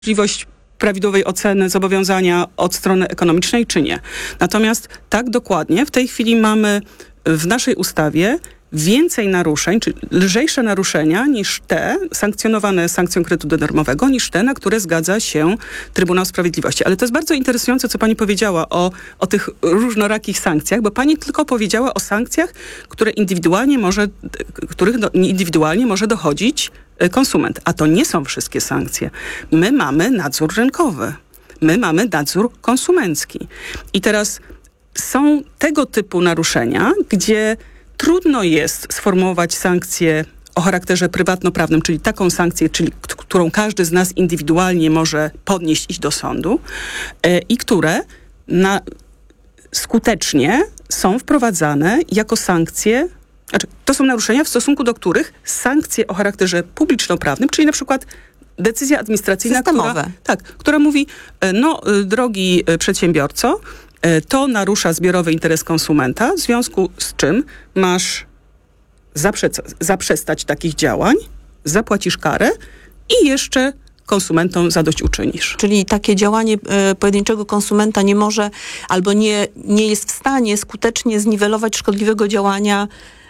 możliwość prawidłowej oceny zobowiązania od strony ekonomicznej, czy nie. Natomiast tak dokładnie w tej chwili mamy w naszej ustawie więcej naruszeń, czy lżejsze naruszenia niż te sankcjonowane sankcją kredytu darmowego, niż te, na które zgadza się Trybunał Sprawiedliwości. Ale to jest bardzo interesujące, co pani powiedziała o tych różnorakich sankcjach, bo pani tylko powiedziała o sankcjach, których indywidualnie może dochodzić konsument. A to nie są wszystkie sankcje. My mamy nadzór rynkowy. My mamy nadzór konsumencki. I teraz są tego typu naruszenia, gdzie trudno jest sformułować sankcję o charakterze prywatnoprawnym, czyli taką sankcję, którą każdy z nas indywidualnie może podnieść, iść do sądu i które skutecznie są wprowadzane jako sankcje. Znaczy, to są naruszenia, w stosunku do których sankcje o charakterze publiczno-prawnym, czyli na przykład decyzja administracyjna, która mówi, drogi przedsiębiorco, to narusza zbiorowy interes konsumenta, w związku z czym masz zaprzestać takich działań, zapłacisz karę i jeszcze konsumentom zadośćuczynisz. Czyli takie działanie pojedynczego konsumenta nie może albo nie jest w stanie skutecznie zniwelować szkodliwego działania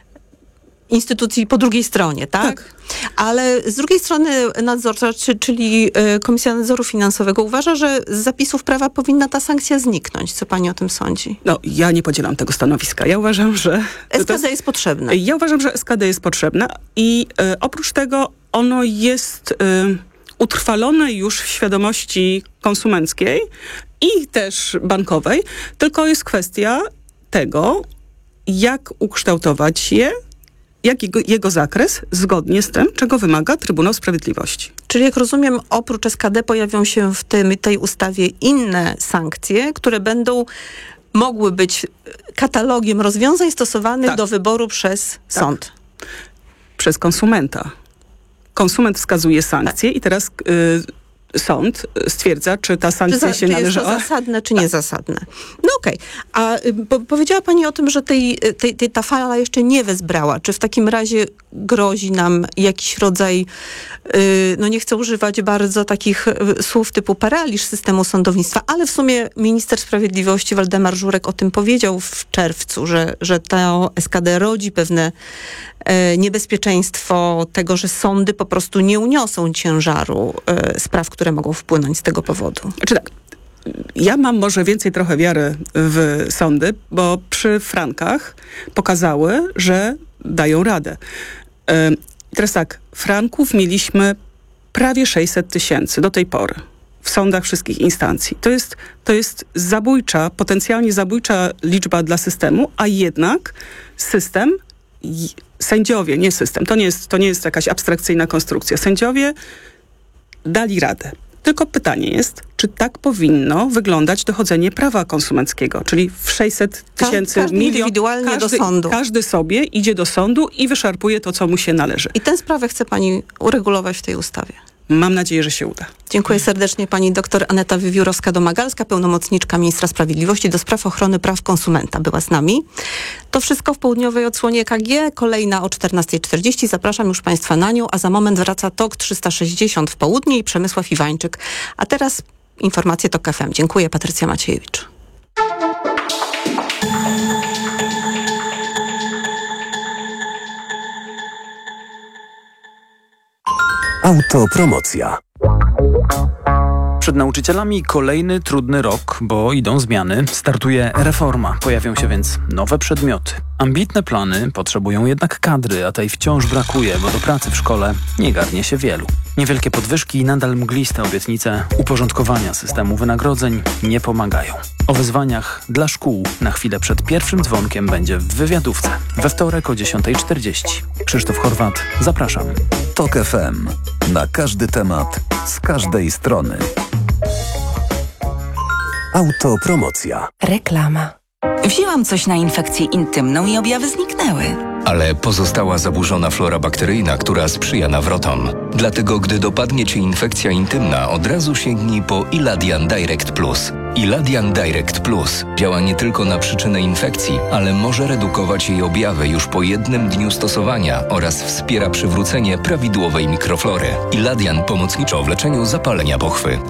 instytucji po drugiej stronie, tak? Ale z drugiej strony nadzorcza, czyli Komisja Nadzoru Finansowego uważa, że z zapisów prawa powinna ta sankcja zniknąć. Co pani o tym sądzi? Ja nie podzielam tego stanowiska. Ja uważam, że SKD jest potrzebne. Ja uważam, że SKD jest potrzebne i oprócz tego ono jest utrwalone już w świadomości konsumenckiej i też bankowej, tylko jest kwestia tego, jak ukształtować je, jak jego zakres zgodnie z tym, czego wymaga Trybunał Sprawiedliwości. Czyli jak rozumiem, oprócz SKD pojawią się w tej ustawie inne sankcje, które będą mogły być katalogiem rozwiązań stosowanych do wyboru przez sąd. Przez konsumenta. Konsument wskazuje sankcje i teraz sąd stwierdza, czy ta sankcja się należy. Czy jest to zasadne, czy niezasadne. No okej. A powiedziała pani o tym, że ta fala jeszcze nie wezbrała. Czy w takim razie grozi nam jakiś rodzaj, nie chcę używać bardzo takich słów typu paraliż systemu sądownictwa, ale w sumie minister sprawiedliwości Waldemar Żurek o tym powiedział w czerwcu, że to SKD rodzi pewne niebezpieczeństwo tego, że sądy po prostu nie uniosą ciężaru spraw, które mogą wpłynąć z tego powodu. Znaczy tak, ja mam może więcej trochę wiary w sądy, bo przy frankach pokazały, że dają radę. Teraz tak, franków mieliśmy prawie 600 000 do tej pory w sądach wszystkich instancji. To jest potencjalnie zabójcza liczba dla systemu, a jednak system, sędziowie, nie system, to nie jest jakaś abstrakcyjna konstrukcja. Sędziowie dali radę. Tylko pytanie jest, czy tak powinno wyglądać dochodzenie prawa konsumenckiego, czyli w 600 000 indywidualnie do sądu. Każdy sobie idzie do sądu i wyszarpuje to, co mu się należy. I tę sprawę chce pani uregulować w tej ustawie. Mam nadzieję, że się uda. Dziękuję serdecznie. Pani dr Aneta Wiewiórowska-Domagalska, pełnomocniczka ministra sprawiedliwości do spraw ochrony praw konsumenta była z nami. To wszystko w południowej odsłonie EKG. Kolejna o 14:40. Zapraszam już państwa na nią, a za moment wraca TOK 360 w południe i Przemysław Iwańczyk. A teraz informacje TOK FM. Dziękuję. Patrycja Maciejewicz. Autopromocja. Przed nauczycielami kolejny trudny rok, bo idą zmiany, startuje reforma, pojawią się więc nowe przedmioty. Ambitne plany potrzebują jednak kadry, a tej wciąż brakuje, bo do pracy w szkole nie garnie się wielu. Niewielkie podwyżki i nadal mgliste obietnice uporządkowania systemu wynagrodzeń nie pomagają. O wyzwaniach dla szkół na chwilę przed pierwszym dzwonkiem będzie w wywiadówce. We wtorek o 10:40. Krzysztof Horwat, zapraszam. TOK FM. Na każdy temat, z każdej strony. Autopromocja. Reklama. Wzięłam coś na infekcję intymną i objawy zniknęły. ale pozostała zaburzona flora bakteryjna, która sprzyja nawrotom. Dlatego, gdy dopadnie Cię infekcja intymna, od razu sięgnij po Iladian Direct Plus. Iladian Direct Plus działa nie tylko na przyczynę infekcji, ale może redukować jej objawy już po 1 dniu stosowania oraz wspiera przywrócenie prawidłowej mikroflory. Iladian pomocniczo w leczeniu zapalenia pochwy.